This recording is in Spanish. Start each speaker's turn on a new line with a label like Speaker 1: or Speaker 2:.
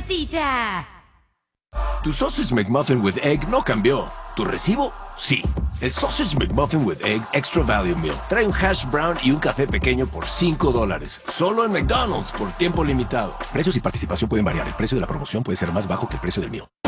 Speaker 1: necesita.
Speaker 2: Tu Sausage McMuffin with Egg no cambió. ¿Tu recibo? Sí. El Sausage McMuffin with Egg Extra Value Meal trae un hash brown y un café pequeño por $5. Solo en McDonald's por tiempo limitado. Precios y participación pueden variar. El precio de la promoción puede ser más bajo que el precio del meal.